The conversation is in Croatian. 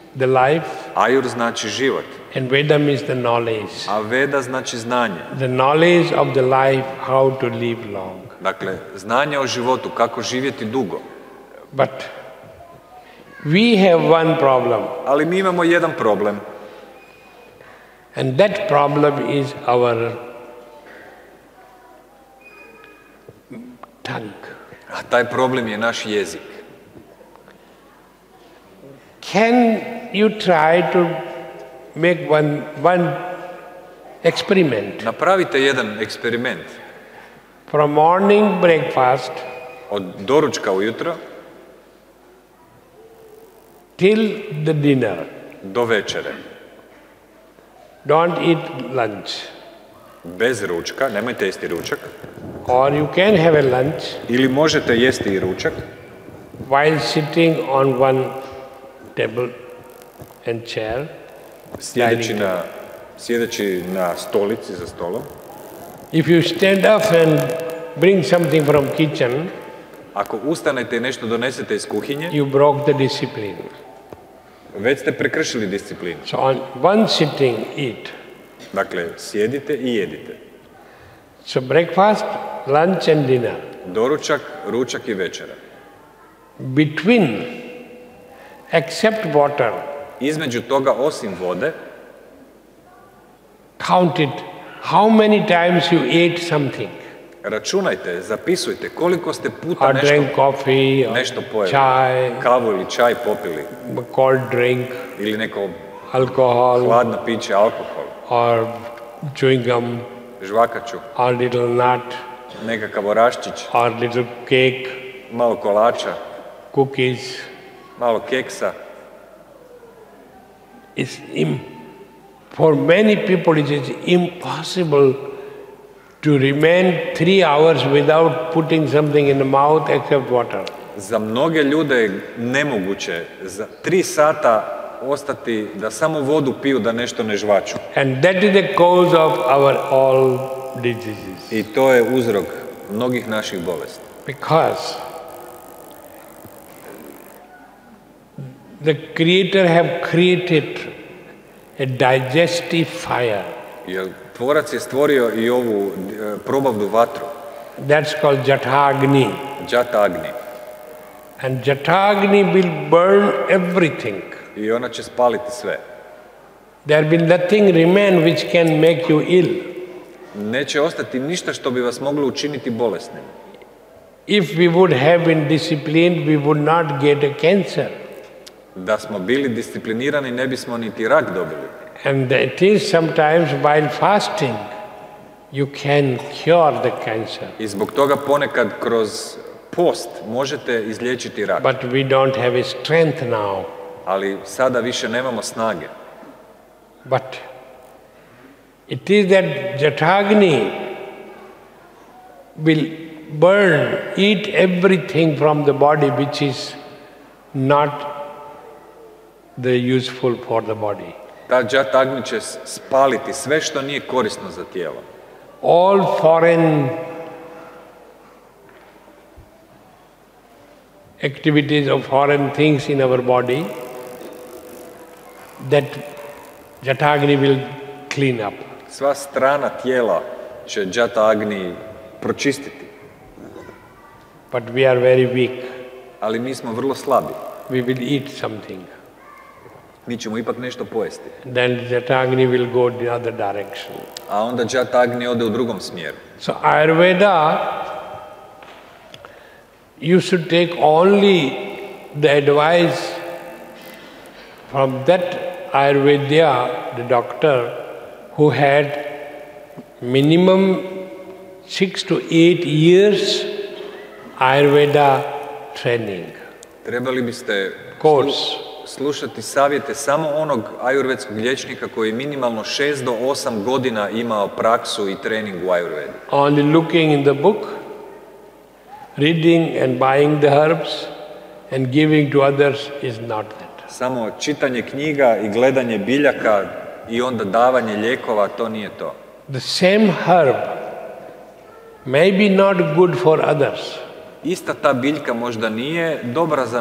the life, Ajur znači život, and Veda means the knowledge. a Veda znači znanje. The knowledge of the life, how to live long. Dakle, znanje o životu, kako živjeti dugo. But we have one problem, Ali mi imamo jedan problem, and that problem is our tongue. a taj problem je naš jezik. Can you try to make one experiment? Napravite jedan eksperiment. From morning breakfast Od doručka ujutro till the dinner. do večere. Don't eat lunch. Bez ručka, nemojte jesti ručak. Or you can have a lunch Ili možete jesti i ručak while sitting on one table and chair. sjedeći na stolici za stolom. If you stand up and bring something from kitchen, Ako ustanete i nešto donesete iz kuhinje, you broke the discipline. već ste prekršili disciplinu. So on one sitting, eat. Dakle, sjedite i jedite. So breakfast, lunch and dinner. Doručak, ručak i večera. Between, except water, Između toga, osim vode, count it. How many times you ate something? računajte, zapisujte koliko ste puta Or drank coffee, or nešto pojeli. chai, Kavu ili čaj popili. cold drink, Ili neko alcohol, hladno piće, alkohol, or chewing gum, žvakaču, or little nut, nekakav oraščić, or little cake, malo kolača, cookies. malo keksa. For many people it is impossible to remain 3 hours without putting something in the mouth except water. Za mnoge ljude je nemoguće za 3 sata ostati da samo vodu piju, da nešto ne žvaču. And that is the cause of our all diseases. I to je uzrok mnogih naših bolesti. Because the Creator have created a digestive fire. Jer Tvorac je stvorio i ovu probavnu vatru, That's called Jatagni. Jata Agni. And Jatagni will burn everything. I ona će spaliti sve. There will nothing remain which can make you ill. Neće ostati ništa što bi vas moglo učiniti bolesnim. If we would have been disciplined, we would not get a cancer. Da smo bili disciplinirani, ne bismo niti rak dobili. And it is sometimes while fasting, you can cure the cancer. I zbog toga ponekad kroz post možete izliječiti rak. But we don't have a strength now. Ali sada više nemamo snage. But it is that Jatagni will burn, eat everything from the body which is not the useful for the body. Ta Jata Agni će spaliti sve što nije korisno za tijelo. All foreign activities of foreign things in our body, that Jatagni will clean up. Sva strana tijela će Jata Agni pročistiti. But we are very weak. Ali mi smo vrlo slabi. We will eat something. Mi ćemo ipak nešto pojesti. Then Jatagni will go the other direction. A onda Jata Agni ode u drugom smjeru. So Ayurveda, you should take only the advice from that Ayurveda, the doctor, who had minimum 6 to 8 years Ayurveda training. Trebali biste Course. slušati savjete samo onog ajurvedskog liječnika koji je minimalno 6 do 8 godina imao praksu i trening u ajurvedi. Only looking in the book, reading and buying the herbs and giving to others is not that. Samo čitanje knjiga i gledanje biljaka i onda davanje lijekova, to nije to. The same herb may be not good for others. Ista ta biljka možda nije dobra za